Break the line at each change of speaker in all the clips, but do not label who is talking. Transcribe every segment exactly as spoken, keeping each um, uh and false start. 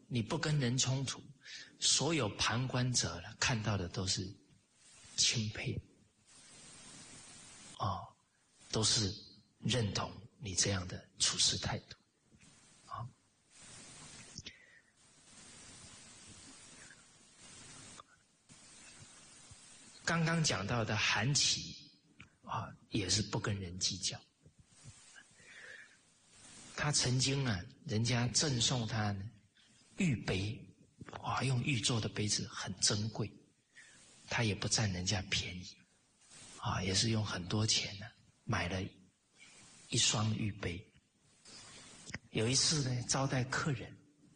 你不跟人冲突，所有旁观者呢看到的都是钦佩，哦，都是认同你这样的处事态度，啊、哦。刚刚讲到的韩琦啊，也是不跟人计较。他曾经啊，人家赠送他呢玉杯，哇，用玉做的杯子很珍贵，他也不占人家便宜，啊，也是用很多钱呢买了一双玉杯。有一次呢，招待客人，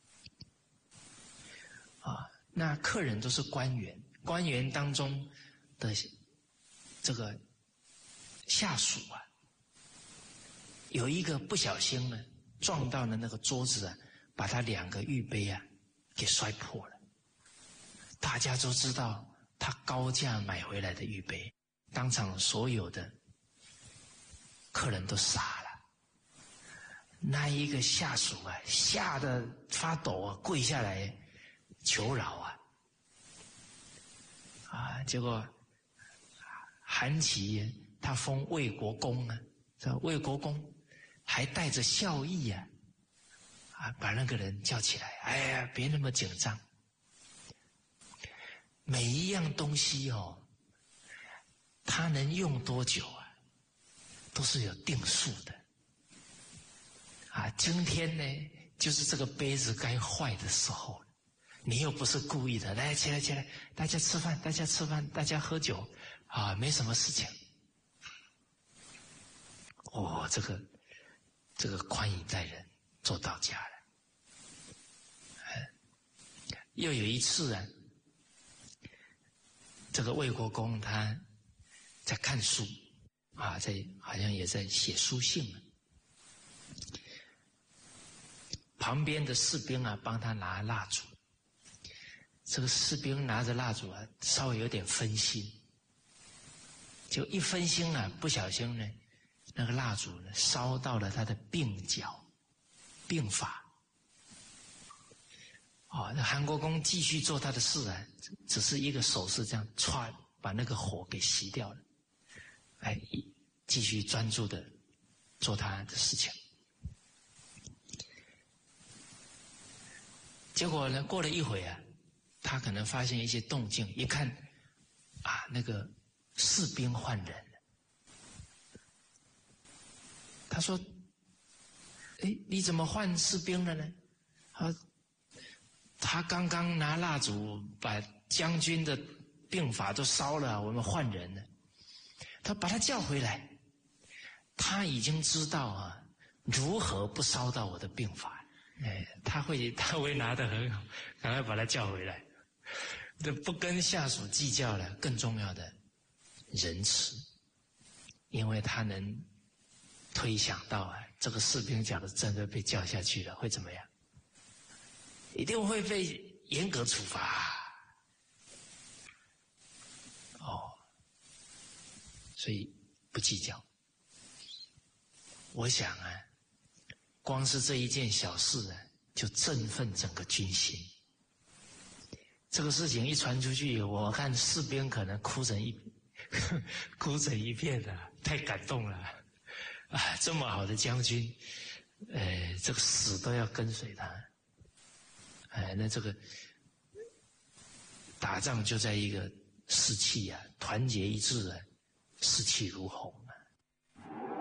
啊，那客人都是官员，官员当中的这个下属啊，有一个不小心呢撞到了那个桌子啊，把他两个玉杯啊给摔破了。大家都知道他高价买回来的玉杯，当场所有的客人都傻了。那一个下属啊，吓得发抖啊，跪下来求饶啊，啊，结果韩琦他封魏国公啊，这魏国公还带着笑意啊，啊，把那个人叫起来，哎呀，别那么紧张。每一样东西哦，它能用多久啊，都是有定数的。啊，今天呢，就是这个杯子该坏的时候了，你又不是故意的，来，起来起来，大家吃饭，大家吃饭，大家喝酒，啊，没什么事情。哦，这个这个宽以待人，做到家了。又有一次啊，这个魏国公他在看书啊，在好像也在写书信了。旁边的士兵啊，帮他拿蜡烛。这个士兵拿着蜡烛啊，稍微有点分心，就一分心啊，不小心呢，那个蜡烛呢烧到了他的鬓角、鬓发。哦，那韩国公继续做他的事啊，只是一个手势这样歘，把那个火给熄掉了，哎，继续专注的做他的事情。结果呢，过了一会啊，他可能发现一些动静，一看啊，那个士兵换人了。他说：“哎，你怎么换士兵了呢？”他他刚刚拿蜡烛把将军的鬓发都烧了，我们换人了。他把他叫回来，他已经知道啊，如何不烧到我的鬓发。哎，他会他会拿得很好，赶快把他叫回来。这不跟下属计较了，更重要的仁慈，因为他能推想到啊，这个士兵假如真的被叫下去了，会怎么样？一定会被严格处罚。哦，所以不计较。我想啊，光是这一件小事啊，就振奋整个军心。这个事情一传出去，我看士兵可能哭成一哭成一片了，太感动了啊！这么好的将军，呃，这个死都要跟随他。哎，那这个打仗就在一个士气啊，团结一致啊，士气如虹啊。